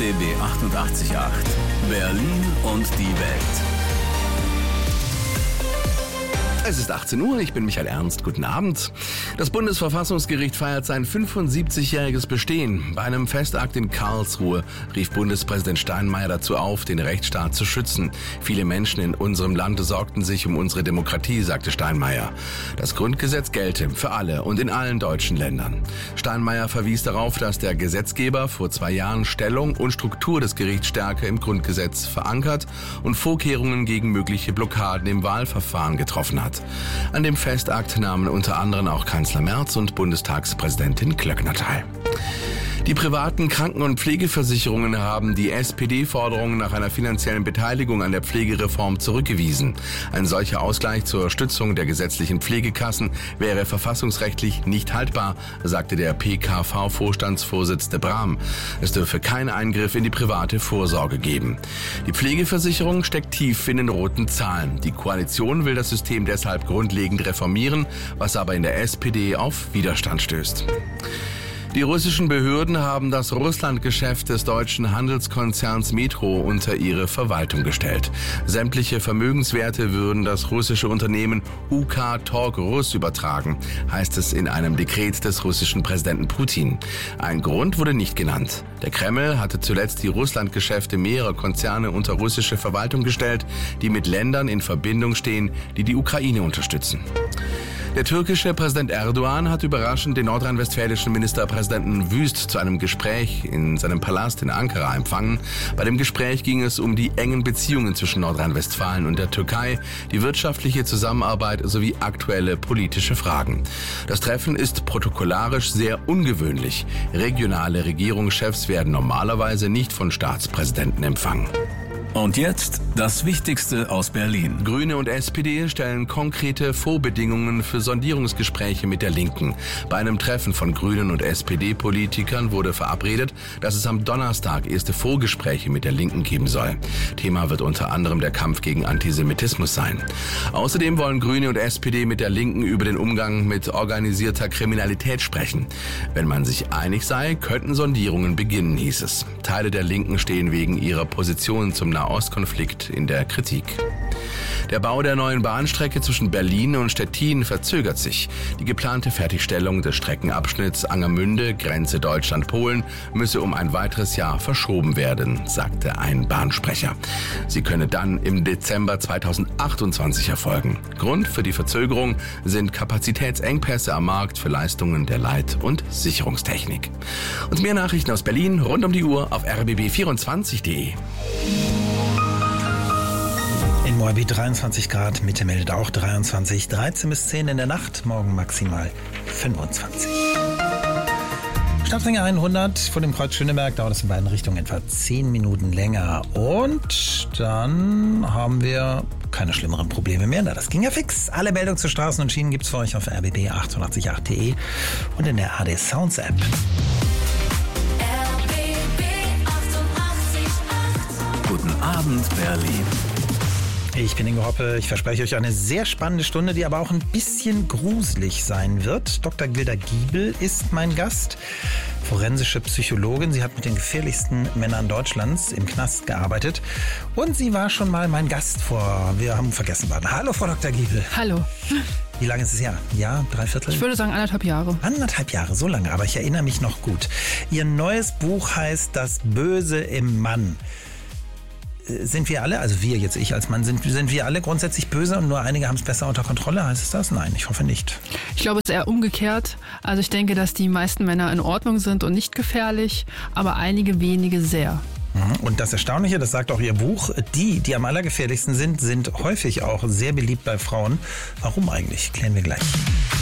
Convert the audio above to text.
RBB 88.8 Berlin und die Welt. Es ist 18 Uhr, ich bin Michael Ernst, guten Abend. Das Bundesverfassungsgericht feiert sein 75-jähriges Bestehen. Bei einem Festakt in Karlsruhe rief Bundespräsident Steinmeier dazu auf, den Rechtsstaat zu schützen. Viele Menschen in unserem Land sorgten sich um unsere Demokratie, sagte Steinmeier. Das Grundgesetz gelte für alle und in allen deutschen Ländern. Steinmeier verwies darauf, dass der Gesetzgeber vor 2 Jahren Stellung und Struktur des Gerichts stärker im Grundgesetz verankert und Vorkehrungen gegen mögliche Blockaden im Wahlverfahren getroffen hat. An dem Festakt nahmen unter anderem auch Kanzler Merz und Bundestagspräsidentin Klöckner teil. Die privaten Kranken- und Pflegeversicherungen haben die SPD-Forderungen nach einer finanziellen Beteiligung an der Pflegereform zurückgewiesen. Ein solcher Ausgleich zur Stützung der gesetzlichen Pflegekassen wäre verfassungsrechtlich nicht haltbar, sagte der PKV-Vorstandsvorsitzende Brahm. Es dürfe keinen Eingriff in die private Vorsorge geben. Die Pflegeversicherung steckt tief in den roten Zahlen. Die Koalition will das System deshalb grundlegend reformieren, was aber in der SPD auf Widerstand stößt. Die russischen Behörden haben das Russlandgeschäft des deutschen Handelskonzerns Metro unter ihre Verwaltung gestellt. Sämtliche Vermögenswerte würden das russische Unternehmen UK Torg Russ übertragen, heißt es in einem Dekret des russischen Präsidenten Putin. Ein Grund wurde nicht genannt. Der Kreml hatte zuletzt die Russlandgeschäfte mehrerer Konzerne unter russische Verwaltung gestellt, die mit Ländern in Verbindung stehen, die die Ukraine unterstützen. Der türkische Präsident Erdogan hat überraschend den nordrhein-westfälischen Ministerpräsidenten Wüst zu einem Gespräch in seinem Palast in Ankara empfangen. Bei dem Gespräch ging es um die engen Beziehungen zwischen Nordrhein-Westfalen und der Türkei, die wirtschaftliche Zusammenarbeit sowie aktuelle politische Fragen. Das Treffen ist protokollarisch sehr ungewöhnlich. Regionale Regierungschefs werden normalerweise nicht von Staatspräsidenten empfangen. Und jetzt das Wichtigste aus Berlin. Grüne und SPD stellen konkrete Vorbedingungen für Sondierungsgespräche mit der Linken. Bei einem Treffen von Grünen und SPD-Politikern wurde verabredet, dass es am Donnerstag erste Vorgespräche mit der Linken geben soll. Thema wird unter anderem der Kampf gegen Antisemitismus sein. Außerdem wollen Grüne und SPD mit der Linken über den Umgang mit organisierter Kriminalität sprechen. Wenn man sich einig sei, könnten Sondierungen beginnen, hieß es. Teile der Linken stehen wegen ihrer Position zum Nahostkonflikt in der Kritik. Der Bau der neuen Bahnstrecke zwischen Berlin und Stettin verzögert sich. Die geplante Fertigstellung des Streckenabschnitts Angermünde, Grenze Deutschland-Polen, müsse um ein weiteres Jahr verschoben werden, sagte ein Bahnsprecher. Sie könne dann im Dezember 2028 erfolgen. Grund für die Verzögerung sind Kapazitätsengpässe am Markt für Leistungen der Leit- und Sicherungstechnik. Und mehr Nachrichten aus Berlin rund um die Uhr auf rbb24.de. In Moabit 23 Grad, Mitte meldet auch 23, 13 bis 10 in der Nacht, morgen maximal 25. Stadtring 100 vor dem Kreuz Schöneberg dauert es in beiden Richtungen etwa 10 Minuten länger. Und dann haben wir keine schlimmeren Probleme mehr. Na, das ging ja fix. Alle Meldungen zu Straßen und Schienen gibt's für euch auf rbb888.de und in der AD Sounds App. Guten Abend, Berlin. Ich bin Ingo Hoppe. Ich verspreche euch eine sehr spannende Stunde, die aber auch ein bisschen gruselig sein wird. Dr. Gilda Giebel ist mein Gast, forensische Psychologin. Sie hat mit den gefährlichsten Männern Deutschlands im Knast gearbeitet. Und sie war schon mal mein Gast wir haben vergessen wann. Hallo, Frau Dr. Giebel. Hallo. Wie lange ist es her? Ja, 3/4? Ich würde sagen 1,5 Jahre. 1,5 Jahre, so lange, aber ich erinnere mich noch gut. Ihr neues Buch heißt Das Böse im Mann. Sind wir alle, also wir jetzt, ich als Mann, sind wir alle grundsätzlich böse und nur einige haben es besser unter Kontrolle? Heißt es das? Nein, ich hoffe nicht. Ich glaube, es ist eher umgekehrt. Also ich denke, dass die meisten Männer in Ordnung sind und nicht gefährlich, aber einige wenige sehr. Und das Erstaunliche, das sagt auch Ihr Buch, die am allergefährlichsten sind häufig auch sehr beliebt bei Frauen. Warum eigentlich? Klären wir gleich.